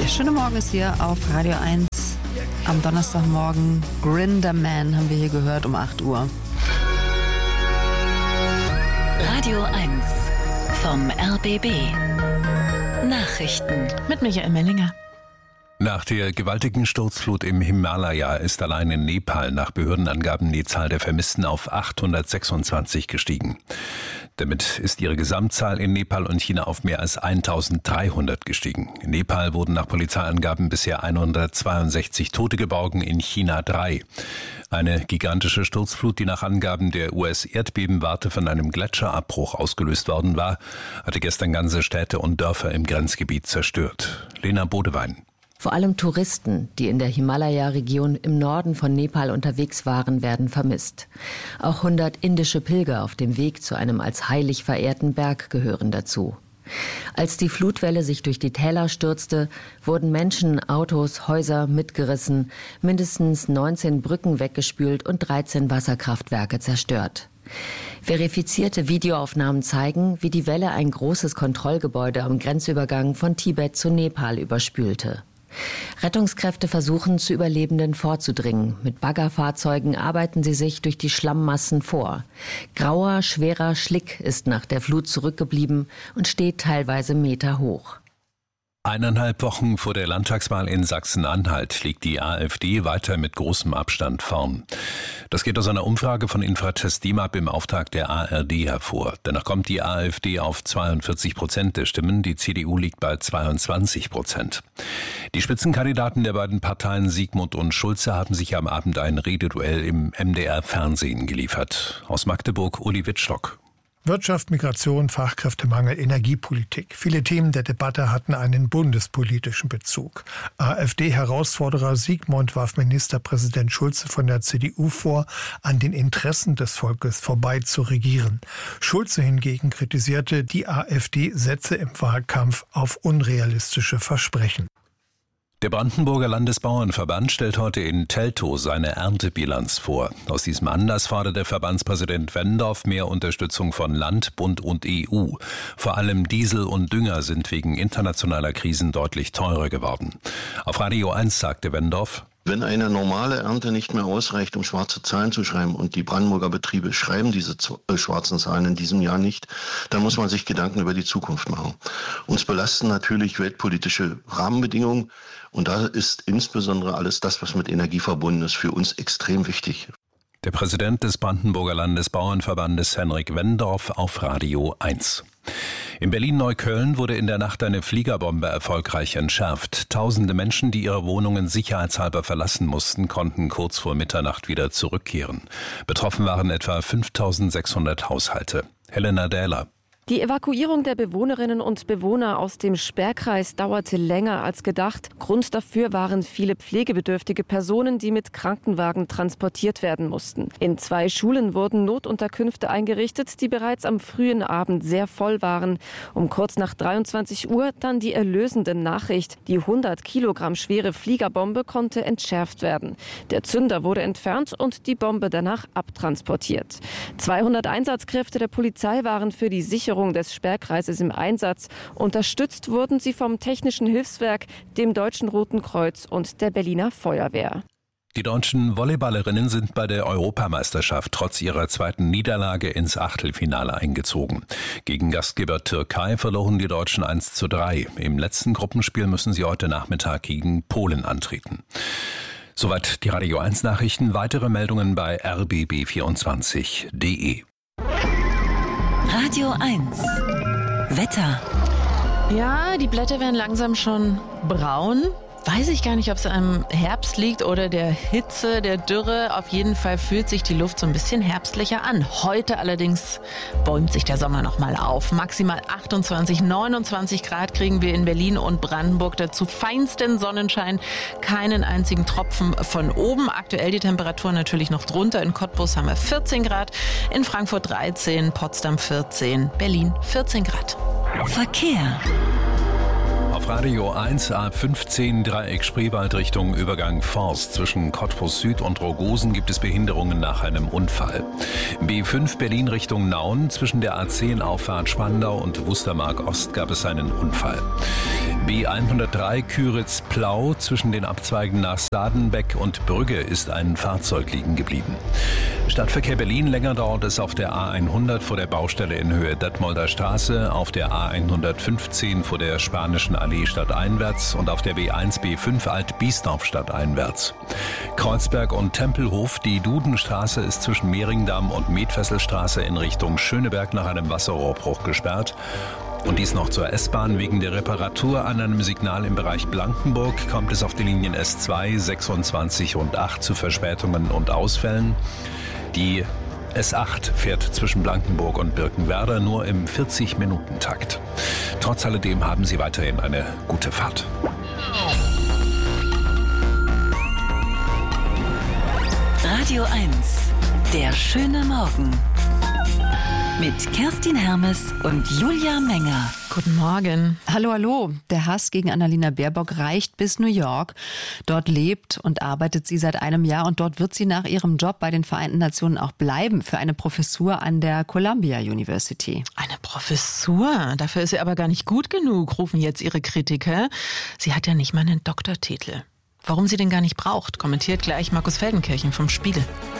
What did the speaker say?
Der schöne Morgen ist hier auf Radio 1. Am Donnerstagmorgen Grinderman haben wir hier gehört um 8 Uhr. Radio 1 vom RBB. Nachrichten mit Michael Mellinger. Nach der gewaltigen Sturzflut im Himalaya ist allein in Nepal nach Behördenangaben die Zahl der Vermissten auf 826 gestiegen. Damit ist ihre Gesamtzahl in Nepal und China auf mehr als 1300 gestiegen. In Nepal wurden nach Polizeiangaben bisher 162 Tote geborgen, in China 3. Eine gigantische Sturzflut, die nach Angaben der US-Erdbebenwarte von einem Gletscherabbruch ausgelöst worden war, hatte gestern ganze Städte und Dörfer im Grenzgebiet zerstört. Lena Bodewein. Vor allem Touristen, die in der Himalaya-Region im Norden von Nepal unterwegs waren, werden vermisst. Auch 100 indische Pilger auf dem Weg zu einem als heilig verehrten Berg gehören dazu. Als die Flutwelle sich durch die Täler stürzte, wurden Menschen, Autos, Häuser mitgerissen, mindestens 19 Brücken weggespült und 13 Wasserkraftwerke zerstört. Verifizierte Videoaufnahmen zeigen, wie die Welle ein großes Kontrollgebäude am Grenzübergang von Tibet zu Nepal überspülte. Rettungskräfte versuchen, zu Überlebenden vorzudringen. Mit Baggerfahrzeugen arbeiten sie sich durch die Schlammmassen vor. Grauer, schwerer Schlick ist nach der Flut zurückgeblieben und steht teilweise Meter hoch. 1,5 Wochen vor der Landtagswahl in Sachsen-Anhalt liegt die AfD weiter mit großem Abstand vorn. Das geht aus einer Umfrage von Infratest DIMAP im Auftrag der ARD hervor. Danach kommt die AfD auf 42% der Stimmen, die CDU liegt bei 22%. Die Spitzenkandidaten der beiden Parteien Siegmund und Schulze haben sich am Abend ein Rededuell im MDR-Fernsehen geliefert. Aus Magdeburg Uli Wittstock. Wirtschaft, Migration, Fachkräftemangel, Energiepolitik. Viele Themen der Debatte hatten einen bundespolitischen Bezug. AfD-Herausforderer Siegmund warf Ministerpräsident Schulze von der CDU vor, an den Interessen des Volkes vorbei zu regieren. Schulze hingegen kritisierte, die AfD setze im Wahlkampf auf unrealistische Versprechen. Der Brandenburger Landesbauernverband stellt heute in Teltow seine Erntebilanz vor. Aus diesem Anlass fordert der Verbandspräsident Wendorf mehr Unterstützung von Land, Bund und EU. Vor allem Diesel und Dünger sind wegen internationaler Krisen deutlich teurer geworden. Auf Radio 1 sagte Wendorf: Wenn eine normale Ernte nicht mehr ausreicht, um schwarze Zahlen zu schreiben, und die Brandenburger Betriebe schreiben diese schwarzen Zahlen in diesem Jahr nicht, dann muss man sich Gedanken über die Zukunft machen. Uns belasten natürlich weltpolitische Rahmenbedingungen, und da ist insbesondere alles das, was mit Energie verbunden ist, für uns extrem wichtig. Der Präsident des Brandenburger Landesbauernverbandes Henrik Wendorf auf Radio 1. In Berlin-Neukölln wurde in der Nacht eine Fliegerbombe erfolgreich entschärft. Tausende Menschen, die ihre Wohnungen sicherheitshalber verlassen mussten, konnten kurz vor Mitternacht wieder zurückkehren. Betroffen waren etwa 5.600 Haushalte. Helena Dähler. Die Evakuierung der Bewohnerinnen und Bewohner aus dem Sperrkreis dauerte länger als gedacht. Grund dafür waren viele pflegebedürftige Personen, die mit Krankenwagen transportiert werden mussten. In 2 Schulen wurden Notunterkünfte eingerichtet, die bereits am frühen Abend sehr voll waren. Um kurz nach 23 Uhr dann die erlösende Nachricht: Die 100 Kilogramm schwere Fliegerbombe konnte entschärft werden. Der Zünder wurde entfernt und die Bombe danach abtransportiert. 200 Einsatzkräfte der Polizei waren für die Sicherung des Sperrkreises im Einsatz. Unterstützt wurden sie vom Technischen Hilfswerk, dem Deutschen Roten Kreuz und der Berliner Feuerwehr. Die deutschen Volleyballerinnen sind bei der Europameisterschaft trotz ihrer zweiten Niederlage ins Achtelfinale eingezogen. Gegen Gastgeber Türkei verloren die Deutschen 1:3. Im letzten Gruppenspiel müssen sie heute Nachmittag gegen Polen antreten. Soweit die Radio 1 Nachrichten. Weitere Meldungen bei rbb24.de. Radio 1 Wetter. Ja, die Blätter werden langsam schon braun. Weiß ich gar nicht, ob es am Herbst liegt oder der Hitze, der Dürre. Auf jeden Fall fühlt sich die Luft so ein bisschen herbstlicher an. Heute allerdings bäumt sich der Sommer noch mal auf. Maximal 28, 29 Grad kriegen wir in Berlin und Brandenburg. Dazu feinsten Sonnenschein, keinen einzigen Tropfen von oben. Aktuell die Temperatur natürlich noch drunter. In Cottbus haben wir 14 Grad, in Frankfurt 13, Potsdam 14, Berlin 14 Grad. Verkehr. Auf Radio 1 A15 Dreieck Spreewald Richtung Übergang Forst. Zwischen Cottbus Süd und Rogosen gibt es Behinderungen nach einem Unfall. B5 Berlin Richtung Nauen. Zwischen der A10 Auffahrt Spandau und Wustermark Ost gab es einen Unfall. B103 Küritz-Plau zwischen den Abzweigen nach Sadenbeck und Brügge ist ein Fahrzeug liegen geblieben. Stadtverkehr Berlin, länger dauert es auf der A100 vor der Baustelle in Höhe Detmolder Straße, auf der A115 vor der Spanischen Allee stadteinwärts und auf der B1, B5 Alt-Biesdorf stadteinwärts. Kreuzberg und Tempelhof, die Dudenstraße ist zwischen Mehringdamm und Medfesselstraße in Richtung Schöneberg nach einem Wasserrohrbruch gesperrt. Und dies noch zur S-Bahn. Wegen der Reparatur an einem Signal im Bereich Blankenburg kommt es auf den Linien S2, 26 und 8 zu Verspätungen und Ausfällen. Die S8 fährt zwischen Blankenburg und Birkenwerder nur im 40-Minuten-Takt. Trotz alledem haben Sie weiterhin eine gute Fahrt. Radio 1, der schöne Morgen. Mit Kerstin Hermes und Julia Menger. Guten Morgen. Hallo, hallo. Der Hass gegen Annalena Baerbock reicht bis New York. Dort lebt und arbeitet sie seit einem Jahr und dort wird sie nach ihrem Job bei den Vereinten Nationen auch bleiben für eine Professur an der Columbia University. Eine Professur? Dafür ist sie aber gar nicht gut genug, rufen jetzt ihre Kritiker. Sie hat ja nicht mal einen Doktortitel. Warum sie den gar nicht braucht, kommentiert gleich Markus Feldenkirchen vom Spiegel.